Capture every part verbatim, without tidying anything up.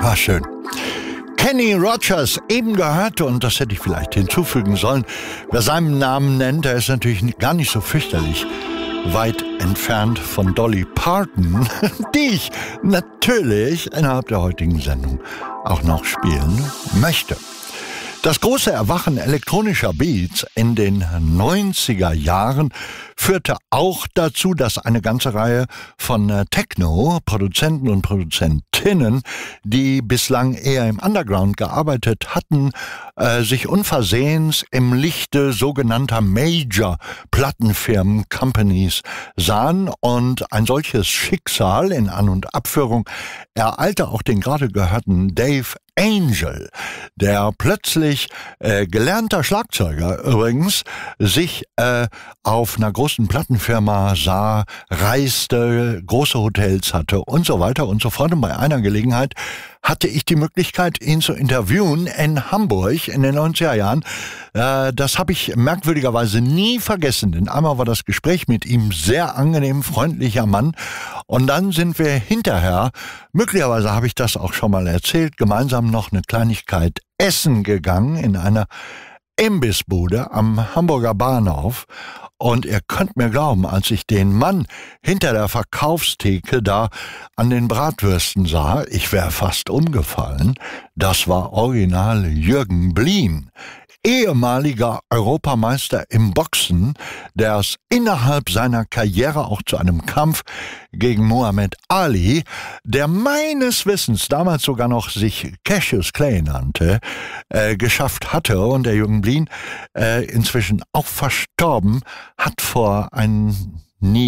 War schön. Kenny Rogers, eben gehört, und das hätte ich vielleicht hinzufügen sollen, wer seinen Namen nennt, der ist natürlich gar nicht so fürchterlich weit entfernt von Dolly Parton, die ich natürlich innerhalb der heutigen Sendung auch noch spielen möchte. Das große Erwachen elektronischer Beats in den neunziger Jahren führte auch dazu, dass eine ganze Reihe von Techno-Produzenten und Produzentinnen, die bislang eher im Underground gearbeitet hatten, äh, sich unversehens im Lichte sogenannter Major-Plattenfirmen, Companies sahen. Und ein solches Schicksal in An- und Abführung ereilte auch den gerade gehörten Dave Angel, der plötzlich äh, gelernter Schlagzeuger übrigens sich äh, auf einer großen Plattenfirma sah, reiste, große Hotels hatte und so weiter und so fort. Und bei einer Gelegenheit hatte ich die Möglichkeit, ihn zu interviewen in Hamburg in den neunziger Jahren. Äh, das habe ich merkwürdigerweise nie vergessen, denn einmal war das Gespräch mit ihm sehr angenehm, freundlicher Mann. Und dann sind wir hinterher, möglicherweise habe ich das auch schon mal erzählt, gemeinsam noch eine Kleinigkeit essen gegangen in einer Imbissbude am Hamburger Bahnhof. Und ihr könnt mir glauben, als ich den Mann hinter der Verkaufstheke da an den Bratwürsten sah, ich wäre fast umgefallen. Das war original Jürgen Blien, ehemaliger Europameister im Boxen, der es innerhalb seiner Karriere auch zu einem Kampf gegen Muhammad Ali, der meines Wissens damals sogar noch sich Cassius Clay nannte, äh, geschafft hatte. Und der Jürgen Blien, äh, inzwischen auch verstorben, hat vor einigen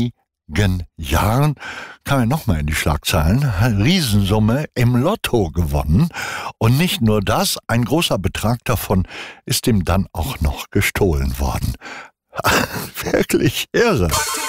Jahren, kam er nochmal in die Schlagzeilen, eine Riesensumme im Lotto gewonnen. Und nicht nur das, ein großer Betrag davon ist ihm dann auch noch gestohlen worden. Wirklich irre.